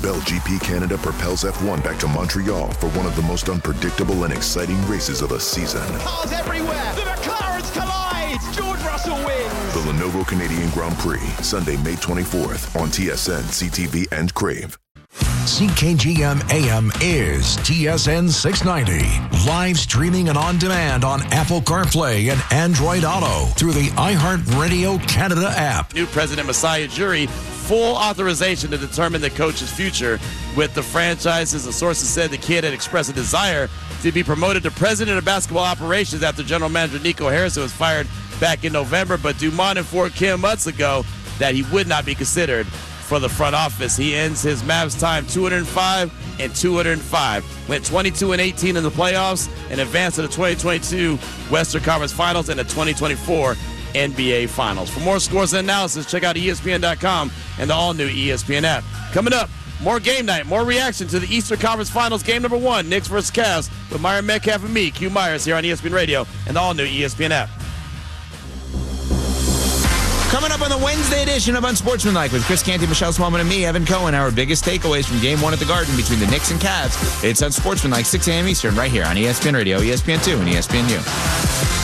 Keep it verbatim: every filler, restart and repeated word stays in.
Bell G P Canada propels F one back to Montreal for one of the most unpredictable and exciting races of the season. Cars everywhere! The McLarens collide! George Russell wins! The Lenovo Canadian Grand Prix, Sunday, May twenty-fourth on T S N, C T V, and Crave. C K G M A M is T S N six ninety. Live streaming and on demand on Apple CarPlay and Android Auto through the iHeartRadio Canada app. New President Masai Ujiri, full authorization to determine the coach's future with the franchises. The sources said the kid had expressed a desire to be promoted to president of basketball operations after general manager Nico Harrison was fired back in November. But Dumont informed Kim months ago that he would not be considered for the front office. He ends his Mavs time two hundred five and two hundred five. Went twenty-two and eighteen in the playoffs and advanced to the twenty twenty-two Western Conference Finals and the twenty twenty-four N B A Finals. For more scores and analysis, check out E S P N dot com and the all-new E S P N app. Coming up, more game night, more reaction to the Eastern Conference Finals game number one, Knicks versus Cavs, with Myron Metcalf and me, Q Myers, here on E S P N Radio and the all-new E S P N app. Coming up on the Wednesday edition of Unsportsmanlike with Chris Canty, Michelle Smallman, and me, Evan Cohen, our biggest takeaways from Game one at the Garden between the Knicks and Cavs. It's Unsportsmanlike, six a.m. Eastern, right here on E S P N Radio, E S P N two, and E S P N U.